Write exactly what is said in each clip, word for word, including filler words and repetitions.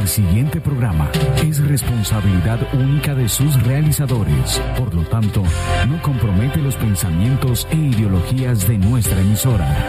El siguiente programa es responsabilidad única de sus realizadores. Por lo tanto, no compromete los pensamientos e ideologías de nuestra emisora.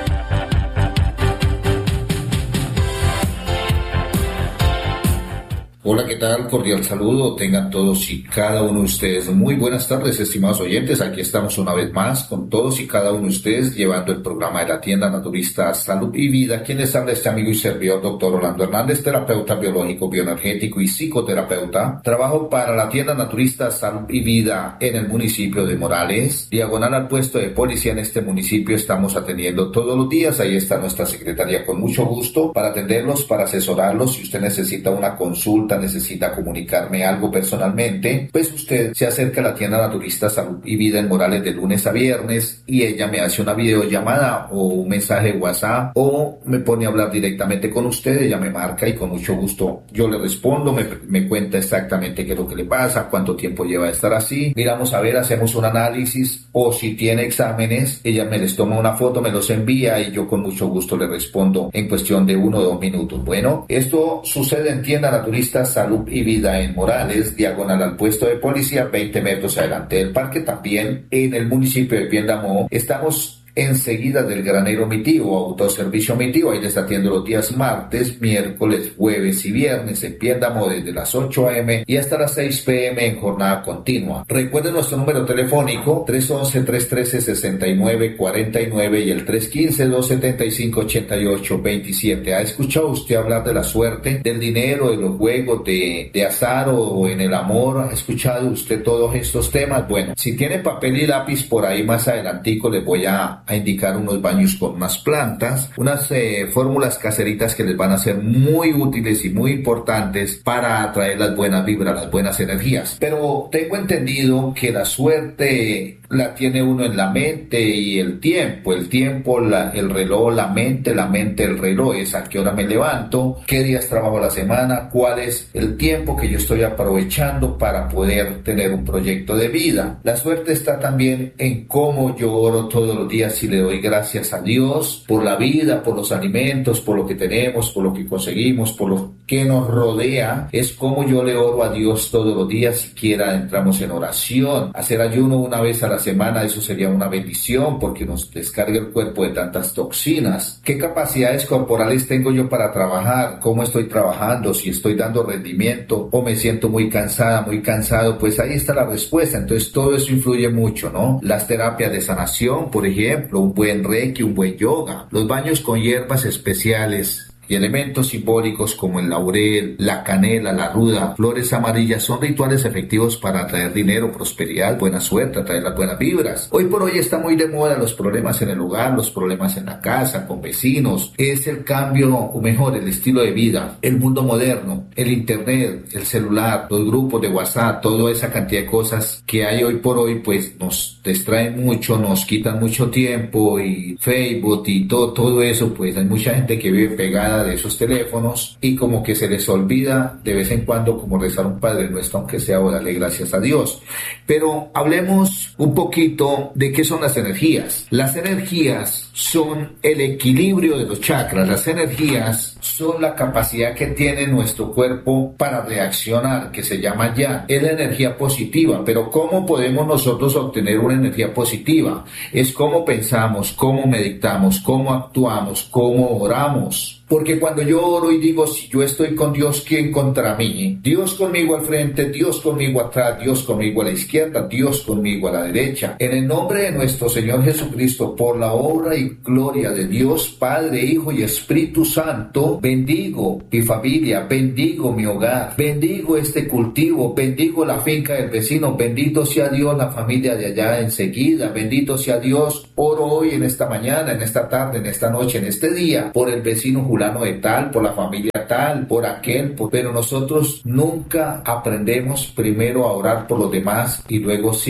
Hola, ¿qué tal? Cordial saludo. Tengan todos y cada uno de ustedes muy buenas tardes, estimados oyentes. Aquí estamos una vez más con todos y cada uno de ustedes llevando el programa de la tienda naturista Salud y Vida. Quien les habla este amigo y servidor, doctor Orlando Hernández, terapeuta biológico, bioenergético y psicoterapeuta. Trabajo para la tienda naturista Salud y Vida en el municipio de Morales, diagonal al puesto de policía. En este municipio estamos atendiendo todos los días. Ahí está nuestra secretaria con mucho gusto para atenderlos, para asesorarlos. Si usted necesita una consulta, necesita comunicarme algo personalmente, pues usted se acerca a la tienda naturista Salud y Vida en Morales de lunes a viernes y ella me hace una videollamada o un mensaje de WhatsApp o me pone a hablar directamente con usted. Ella me marca y con mucho gusto yo le respondo, me, me cuenta exactamente qué es lo que le pasa, cuánto tiempo lleva de estar así, miramos a ver, hacemos un análisis o si tiene exámenes, ella me les toma una foto, me los envía y yo con mucho gusto le respondo en cuestión de uno o dos minutos. Bueno, esto sucede en tienda naturista Salud y Vida en Morales, diagonal al puesto de policía, veinte metros adelante del parque. También en el municipio de Piendamó estamos enseguida del granero Mi Tío, autoservicio Mi Tío. Ahí les atiendo los días martes, miércoles, jueves y viernes en Piendamó desde las ocho a eme y hasta las seis pe eme en jornada continua. Recuerden nuestro número telefónico tres once, tres trece, sesenta y nueve cuarenta y nueve y el tres quince, dos setenta y cinco, ochenta y ocho veintisiete. ¿Ha escuchado usted hablar de la suerte, del dinero, de los juegos de, de azar o en el amor? ¿Ha escuchado usted todos estos temas? Bueno, si tiene papel y lápiz, por ahí más adelantico les voy a a indicar unos baños con unas plantas, unas eh, fórmulas caseritas que les van a ser muy útiles y muy importantes para atraer las buenas vibras, las buenas energías. Pero tengo entendido que la suerte la tiene uno en la mente y el tiempo. El tiempo, la, el reloj, la mente, la mente, el reloj. Es a qué hora me levanto, qué días trabajo la semana, cuál es el tiempo que yo estoy aprovechando para poder tener un proyecto de vida. La suerte está también en cómo yo oro todos los días y le doy gracias a Dios por la vida, por los alimentos, por lo que tenemos, por lo que conseguimos, por lo que nos rodea. Es como yo le oro a Dios todos los días. Siquiera entramos en oración, hacer ayuno una vez a la semana, eso sería una bendición porque nos descarga el cuerpo de tantas toxinas. ¿Qué capacidades corporales tengo yo para trabajar? ¿Cómo estoy trabajando? Si estoy dando rendimiento o me siento muy cansada, muy cansado, pues ahí está la respuesta. Entonces todo eso influye mucho, ¿no? Las terapias de sanación, por ejemplo, un buen reiki, un buen yoga, los baños con hierbas especiales y elementos simbólicos como el laurel, la canela, la ruda, flores amarillas son rituales efectivos para atraer dinero, prosperidad, buena suerte, atraer las buenas vibras. Hoy por hoy está muy de moda los problemas en el hogar, los problemas en la casa, con vecinos. Es el cambio, o mejor, el estilo de vida, el mundo moderno, el internet, el celular, los grupos de WhatsApp, toda esa cantidad de cosas que hay hoy por hoy, pues nos distraen mucho, nos quitan mucho tiempo y Facebook y todo, todo eso, pues hay mucha gente que vive pegada de esos teléfonos y como que se les olvida de vez en cuando como rezar un Padre Nuestro, aunque sea o darle gracias a Dios. Pero hablemos un poquito de qué son las energías. Las energías son el equilibrio de los chakras. Las energías son la capacidad que tiene nuestro cuerpo para reaccionar, que se llama ya. Es la energía positiva. Pero ¿cómo podemos nosotros obtener una energía positiva? Es cómo pensamos, cómo meditamos, cómo actuamos, cómo oramos. Porque cuando yo oro y digo, si yo estoy con Dios, ¿quién contra mí? Dios conmigo al frente, Dios conmigo atrás, Dios conmigo a la izquierda, Dios conmigo a la derecha. En el nombre de nuestro Señor Jesucristo, por la obra y gloria de Dios, Padre, Hijo y Espíritu Santo, bendigo mi familia, bendigo mi hogar, bendigo este cultivo, bendigo la finca del vecino, bendito sea Dios la familia de allá enseguida, bendito sea Dios, oro hoy en esta mañana, en esta tarde, en esta noche, en este día, por el vecino fulano de tal, por la familia tal, por aquel, por... pero nosotros nunca aprendemos primero a orar por los demás y luego sí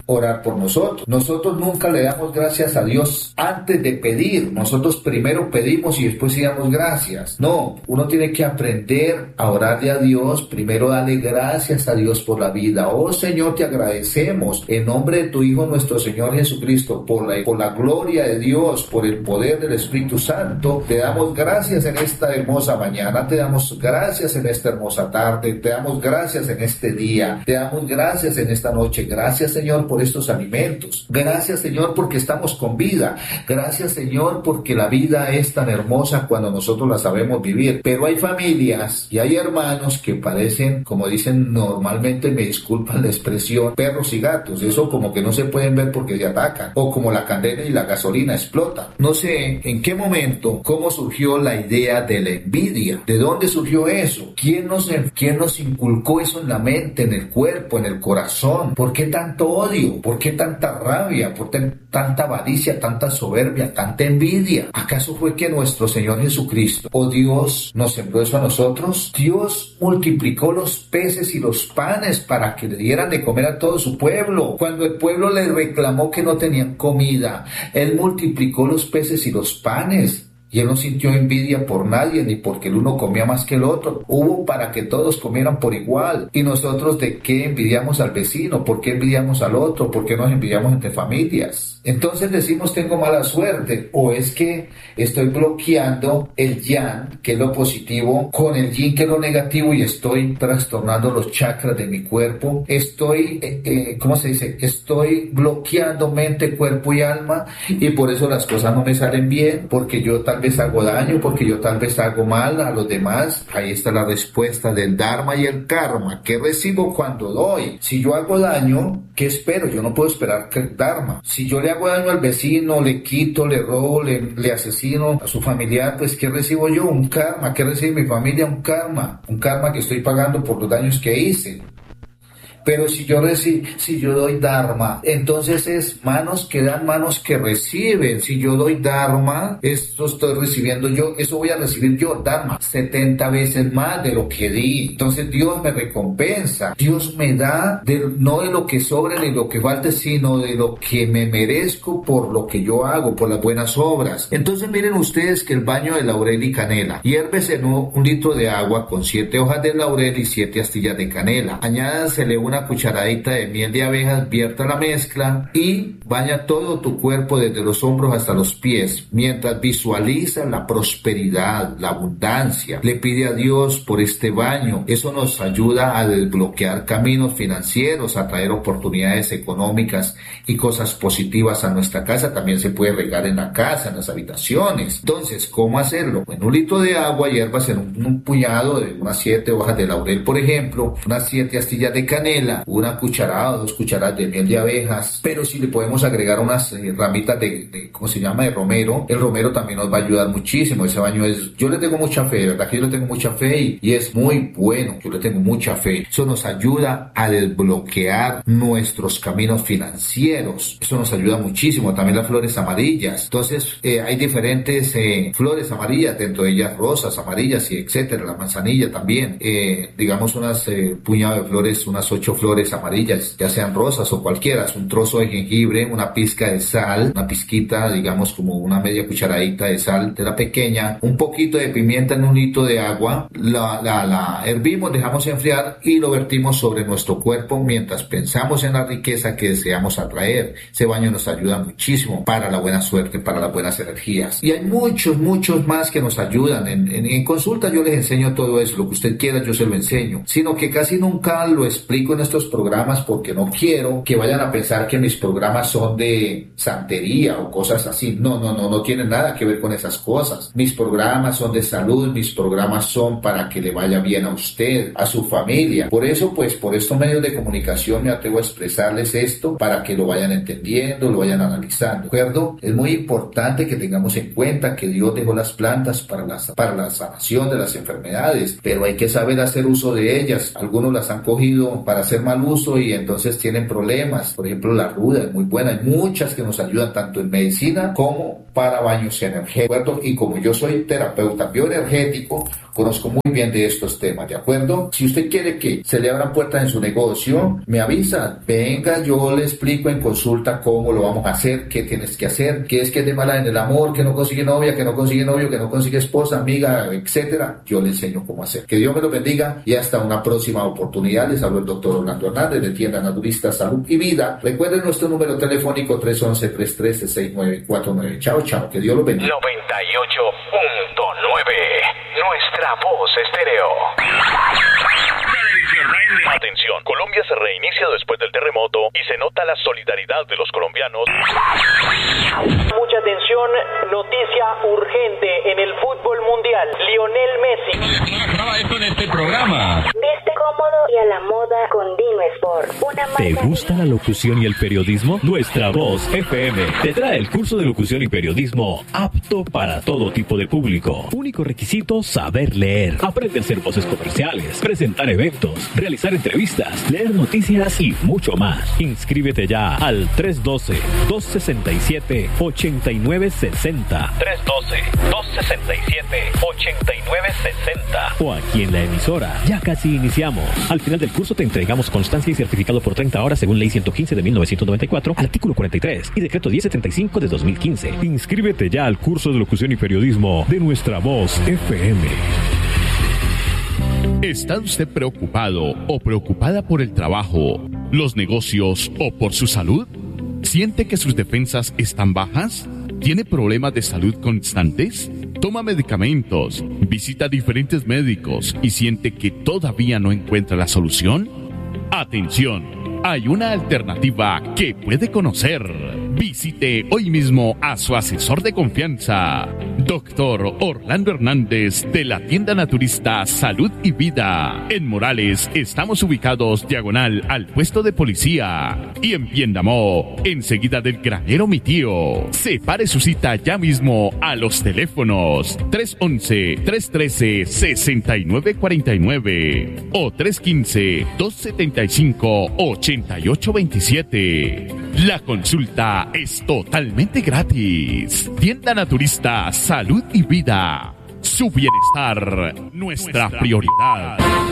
orar por nosotros. Nosotros nunca le damos gracias a Dios antes de pedir. Nosotros primero pedimos y después sí damos gracias. No, uno tiene que aprender a orarle a Dios, primero darle gracias a Dios por la vida. Oh Señor, te agradecemos en nombre de tu Hijo nuestro Señor Jesucristo por la, por la gloria de Dios, por el poder del Espíritu Santo. Te damos gracias en esta hermosa mañana, te damos gracias en esta hermosa tarde, te damos gracias en este día, te damos gracias en esta noche. Gracias, Señor, por estos alimentos. Gracias, Señor, porque estamos con vida. Gracias, Señor, porque la vida es tan hermosa cuando nosotros la sabemos vivir. Pero hay familias y hay hermanos que parecen, como dicen normalmente, me disculpan la expresión, perros y gatos. Eso como que no se pueden ver porque se atacan. O como la candela y la gasolina explotan. No sé en qué momento, cómo surgió la idea de la envidia. ¿De dónde surgió eso? ¿Quién nos, quién nos inculcó eso en la mente, en el cuerpo, en el corazón? ¿Por qué tanto odio? ¿Por qué tanta rabia? ¿Por qué tanta avaricia, tanta soberbia, tanta envidia? ¿Acaso fue que nuestro Señor Jesucristo o Dios nos sembró eso a nosotros? Dios multiplicó los peces y los panes para que le dieran de comer a todo su pueblo. Cuando el pueblo le reclamó que no tenían comida, Él multiplicó los peces y los panes. Y Él no sintió envidia por nadie, ni porque el uno comía más que el otro. Hubo para que todos comieran por igual. ¿Y nosotros de qué envidiamos al vecino? ¿Por qué envidiamos al otro? ¿Por qué nos envidiamos entre familias? Entonces decimos tengo mala suerte, o es que estoy bloqueando el yang, que es lo positivo, con el yin, que es lo negativo, y estoy trastornando los chakras de mi cuerpo. Estoy, eh, eh, ¿cómo se dice? Estoy bloqueando mente, cuerpo y alma, y por eso las cosas no me salen bien, porque yo tal vez hago daño, porque yo tal vez hago mal a los demás. Ahí está la respuesta del Dharma y el Karma. ¿Qué recibo cuando doy? Si yo hago daño, ¿qué espero? Yo no puedo esperar que el Dharma. Si yo le hago daño al vecino, le quito, le robo, le, le asesino a su familiar, pues ¿qué recibo yo? Un karma. ¿Qué recibe mi familia? Un karma. Un karma que estoy pagando por los daños que hice. Pero si yo reci- si yo doy dharma, entonces es manos que dan, manos que reciben. Si yo doy dharma, esto estoy recibiendo yo, eso voy a recibir yo, dharma, setenta veces más de lo que di. Entonces Dios me recompensa. Dios me da de, no de lo que sobre ni lo que falte, sino de lo que me merezco por lo que yo hago, por las buenas obras. Entonces miren ustedes que el baño de laurel y canela. Hierves en un litro de agua con siete hojas de laurel y siete astillas de canela. Añádasele una Una cucharadita de miel de abejas, vierta la mezcla y baña todo tu cuerpo desde los hombros hasta los pies, mientras visualiza la prosperidad, la abundancia. Le pide a Dios por este baño. Eso nos ayuda a desbloquear caminos financieros, a traer oportunidades económicas y cosas positivas a nuestra casa. También se puede regar en la casa, en las habitaciones. Entonces, ¿cómo hacerlo? En un litro de agua hierbas en un, un puñado de unas siete hojas de laurel, por ejemplo, unas siete astillas de canela, una cucharada o dos cucharadas de miel de abejas, pero si le podemos agregar unas eh, ramitas de, de, ¿cómo se llama?, de romero. El romero también nos va a ayudar muchísimo. Ese baño es, yo le tengo mucha fe, ¿verdad? Que yo le tengo mucha fe y, y es muy bueno, yo le tengo mucha fe. Eso nos ayuda a desbloquear nuestros caminos financieros. Eso nos ayuda muchísimo. También las flores amarillas. Entonces, eh, hay diferentes eh, flores amarillas, dentro de ellas rosas, amarillas y etcétera. La manzanilla también. Eh, digamos unas eh, puñado de flores, unas ocho flores amarillas, ya sean rosas o cualquiera, un trozo de jengibre, una pizca de sal, una pizquita, digamos como una media cucharadita de sal de la pequeña, un poquito de pimienta en un litro de agua, la, la, la hervimos, dejamos enfriar y lo vertimos sobre nuestro cuerpo mientras pensamos en la riqueza que deseamos atraer. Ese baño nos ayuda muchísimo para la buena suerte, para las buenas energías. Y hay muchos, muchos más que nos ayudan. En, en, en consulta yo les enseño todo eso, lo que usted quiera yo se lo enseño, sino que casi nunca lo explico en estos programas porque no quiero que vayan a pensar que mis programas son de santería o cosas así. No, no, no, no tienen nada que ver con esas cosas. Mis programas son de salud, mis programas son para que le vaya bien a usted, a su familia. Por eso, pues, por estos medios de comunicación me atrevo a expresarles esto para que lo vayan entendiendo, lo vayan analizando, ¿de acuerdo? Es muy importante que tengamos en cuenta que Dios dejó las plantas para la, para la sanación de las enfermedades, pero hay que saber hacer uso de ellas. Algunos las han cogido para hacer mal uso y entonces tienen problemas. Por ejemplo, la ruda es muy buena. Hay muchas que nos ayudan tanto en medicina como para baños energéticos, ¿de acuerdo? Y como yo soy terapeuta bioenergético, conozco muy bien de estos temas, ¿de acuerdo? Si usted quiere que se le abran puertas en su negocio, me avisa, venga, yo le explico en consulta cómo lo vamos a hacer, qué tienes que hacer, qué es que es de mala en el amor, que no consigue novia, que no consigue novio, que no consigue esposa, amiga, etcétera. Yo le enseño cómo hacer. Que Dios me lo bendiga y hasta una próxima oportunidad. Les hablo el doctor Orlando Hernández de Tienda Naturista Salud y Vida. Recuerden nuestro número telefónico tres once, tres uno tres, seis nueve cuatro nueve. Chao, chao, que Dios los bendiga. noventa y ocho punto nueve, nuestra voz estéreo. Atención, Colombia se reinicia después del terremoto y se nota la solidaridad de los colombianos. Mucha atención, noticia urgente en el fútbol mundial. Lionel Messi. Esto en este programa. Viste cómodo y a la moda con Dino Sport. Una ¿Te marca gusta la locución y el periodismo? Nuestra Voz F M te trae el curso de locución y periodismo apto para todo tipo de público. Único requisito, saber leer. Aprende a hacer voces comerciales, presentar eventos, realizar entrevistas, leer noticias y mucho más. Inscríbete ya al tres uno dos, dos seis siete, ocho nueve seis cero. tres uno dos, dos seis siete, ocho nueve seis cero. O aquí en la emisora. Ya casi iniciamos. Al final del curso te entregamos constancia y certificado por treinta horas según Ley ciento quince de mil novecientos noventa y cuatro, artículo cuarenta y tres y Decreto diez setenta y cinco de dos mil quince. Inscríbete ya al curso de locución y periodismo de Nuestra Voz F M. ¿Está usted preocupado o preocupada por el trabajo, los negocios o por su salud? ¿Siente que sus defensas están bajas? ¿Tiene problemas de salud constantes? ¿Toma medicamentos? ¿Visita diferentes médicos y siente que todavía no encuentra la solución? ¡Atención! Hay una alternativa que puede conocer. Visite hoy mismo a su asesor de confianza, doctor Orlando Hernández, de la Tienda Naturista Salud y Vida. En Morales estamos ubicados diagonal al puesto de policía. Y en Piendamó, enseguida del granero Mi Tío. Separe su cita ya mismo a los teléfonos tres once, tres trece, sesenta y nueve cuarenta y nueve o tres quince, dos setenta y cinco, ochenta y ocho veintisiete. La consulta es totalmente gratis. Tienda Naturista Salud y Vida. Su bienestar, nuestra prioridad.